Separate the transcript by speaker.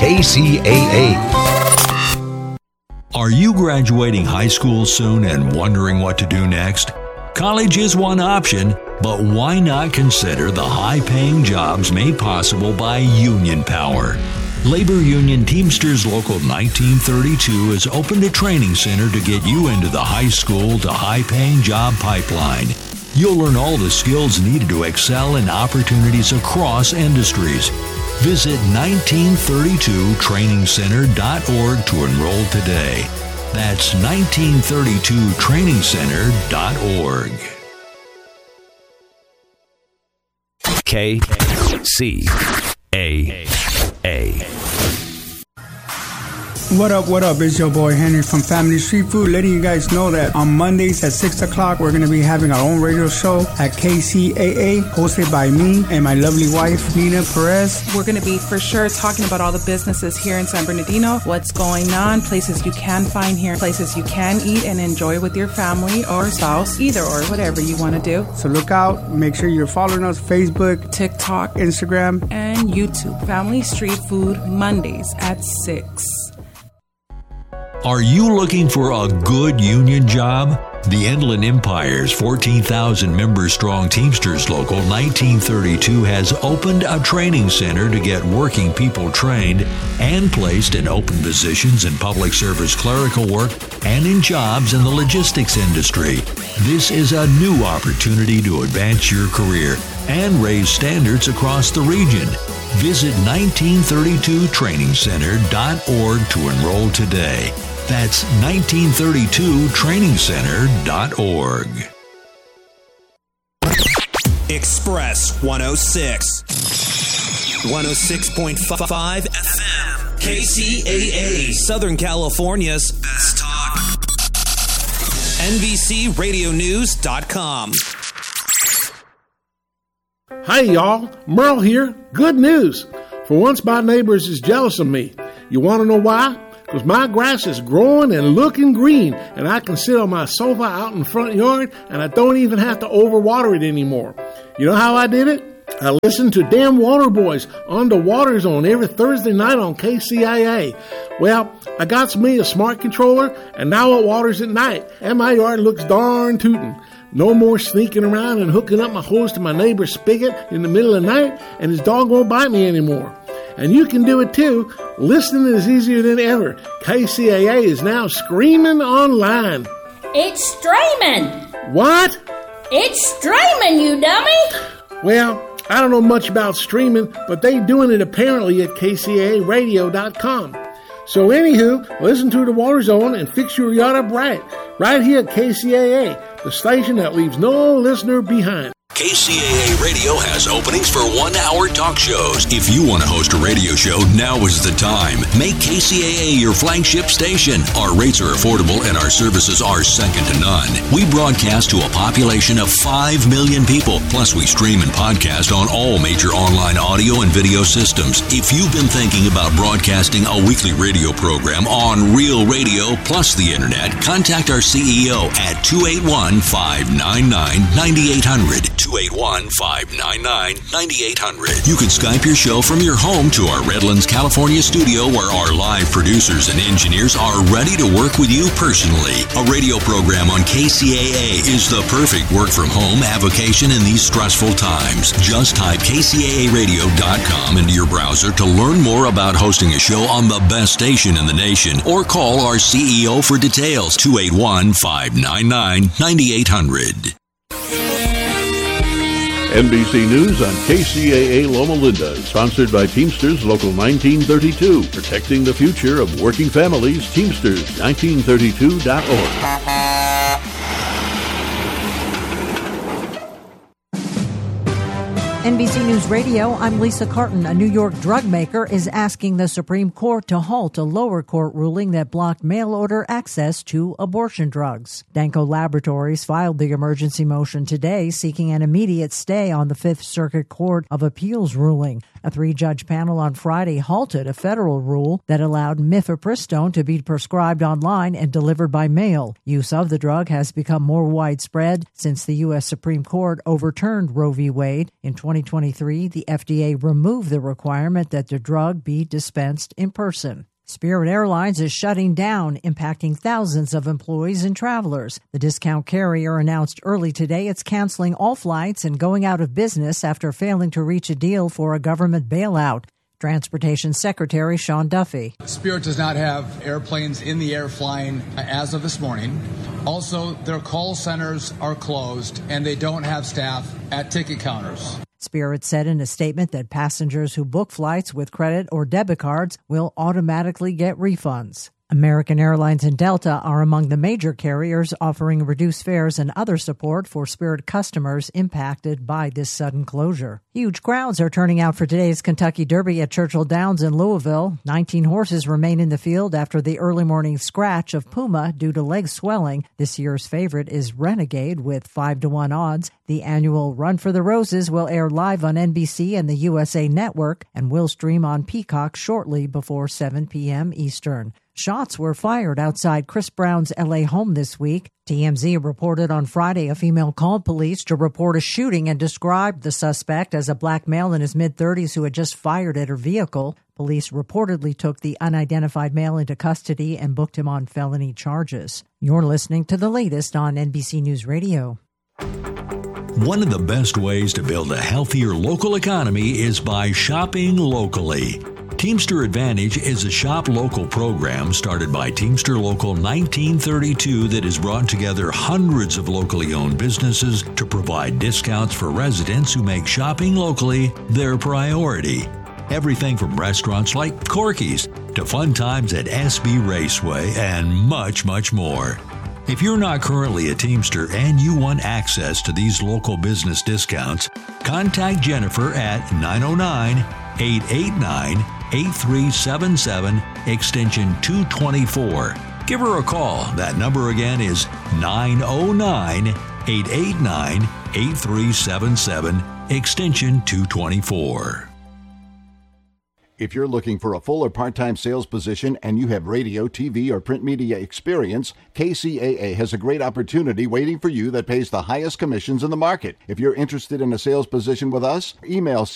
Speaker 1: KCAA.
Speaker 2: Are you graduating high school soon and wondering what to do next? College is one option, but why not consider the high-paying jobs made possible by Union Power? Labor Union Teamsters Local 1932 has opened a training center to get you into the high school to high-paying job pipeline. You'll learn all the skills needed to excel in opportunities across industries. Visit 1932trainingscenter.org to enroll today. That's 1932trainingscenter.org.
Speaker 1: KCAA.
Speaker 3: What up? It's your boy Henry from Family Street Food, letting you guys know that on Mondays at 6 o'clock, we're going to be having our own radio show at KCAA, hosted by me and my lovely wife, Nina Perez.
Speaker 4: We're going to be for sure talking about all the businesses here in San Bernardino, what's going on, places you can find here, places you can eat and enjoy with your family or spouse, either or, whatever you want to do.
Speaker 3: So look out. Make sure you're following us, Facebook,
Speaker 4: TikTok,
Speaker 3: Instagram,
Speaker 4: and YouTube. Family Street Food, Mondays at 6.
Speaker 2: Are you looking for a good union job? The Inland Empire's 14,000 member strong Teamsters Local 1932 has opened a training center to get working people trained and placed in open positions in public service clerical work and in jobs in the logistics industry. This is a new opportunity to advance your career and raise standards across the region. Visit 1932trainingscenter.org to enroll today. That's 1932trainingscenter.org.
Speaker 5: Express 106. 106.5 FM. KCAA, Southern California's best talk. NBCRadioNews.com.
Speaker 6: Hi, y'all. Merle here. Good news. For once, my neighbors is jealous of me. You want to know why? Because my grass is growing and looking green, and I can sit on my sofa out in the front yard, and I don't even have to overwater it anymore. You know how I did it? I listened to Damn Water Boys on the Water Zone every Thursday night on KCIA. Well, I got me a smart controller, and now it waters at night, and my yard looks darn tootin'. No more sneaking around and hooking up my hose to my neighbor's spigot in the middle of the night, and his dog won't bite me anymore. And you can do it too. Listening is easier than ever. KCAA is now streaming online.
Speaker 7: It's streaming.
Speaker 6: What?
Speaker 7: It's streaming, you dummy.
Speaker 6: Well, I don't know much about streaming, but they doing it apparently at KCAAradio.com. So anywho, listen to the Water Zone and fix your yard up right here at KCAA, the station that leaves no listener behind.
Speaker 2: KCAA Radio has openings for 1-hour talk shows. If you want to host a radio show, now is the time. Make KCAA your flagship station. Our rates are affordable and our services are second to none. We broadcast to a population of 5 million people. Plus, we stream and podcast on all major online audio and video systems. If you've been thinking about broadcasting a weekly radio program on Real Radio plus the Internet, contact our CEO at 281-599-9800. 281-599-9800. You can Skype your show from your home to our Redlands, California studio where our live producers and engineers are ready to work with you personally. A radio program on KCAA is the perfect work-from-home avocation in these stressful times. Just type KCAAradio.com into your browser to learn more about hosting a show on the best station in the nation or call our CEO for details, 281-599-9800.
Speaker 8: NBC News on KCAA Loma Linda, sponsored by Teamsters Local 1932, protecting the future of working families. Teamsters1932.org.
Speaker 9: NBC News Radio, I'm Lisa Carton. A New York drug maker is asking the Supreme Court to halt a lower court ruling that blocked mail-order access to abortion drugs. Danco Laboratories filed the emergency motion today, seeking an immediate stay on the Fifth Circuit Court of Appeals ruling. A 3-judge panel on Friday halted a federal rule that allowed mifepristone to be prescribed online and delivered by mail. Use of the drug has become more widespread since the U.S. Supreme Court overturned Roe v. Wade in 2020. 2023, the FDA removed the requirement that the drug be dispensed in person. Spirit Airlines is shutting down, impacting thousands of employees and travelers. The discount carrier announced early today it's canceling all flights and going out of business after failing to reach a deal for a government bailout. Transportation Secretary Sean Duffy.
Speaker 1: Spirit does not have airplanes in the air flying as of this morning. Also, their call centers are closed and they don't have staff at ticket counters.
Speaker 9: Spirit said in a statement that passengers who book flights with credit or debit cards will automatically get refunds. American Airlines and Delta are among the major carriers offering reduced fares and other support for Spirit customers impacted by this sudden closure. Huge crowds are turning out for today's Kentucky Derby at Churchill Downs in Louisville. 19 horses remain in the field after the early morning scratch of Puma due to leg swelling. This year's favorite is Renegade with 5-1 odds. The annual Run for the Roses will air live on NBC and the USA Network and will stream on Peacock shortly before 7 p.m. Eastern. Shots were fired outside Chris Brown's L.A. home this week. TMZ reported on Friday a female called police to report a shooting and described the suspect as a black male in his mid-30s who had just fired at her vehicle. Police reportedly took the unidentified male into custody and booked him on felony charges. You're listening to the latest on NBC News Radio.
Speaker 2: One of the best ways to build a healthier local economy is by shopping locally. Teamster Advantage is a shop local program started by Teamster Local 1932 that has brought together hundreds of locally owned businesses to provide discounts for residents who make shopping locally their priority. Everything from restaurants like Corky's to fun times at SB Raceway and much, much more. If you're not currently a Teamster and you want access to these local business discounts, contact Jennifer at 909-889-8377, extension 224. Give her a call. That number again is 909-889-8377, extension 224.
Speaker 10: If you're looking for a full or part-time sales position and you have radio, TV, or print media experience, KCAA has a great opportunity waiting for you that pays the highest commissions in the market. If you're interested in a sales position with us, email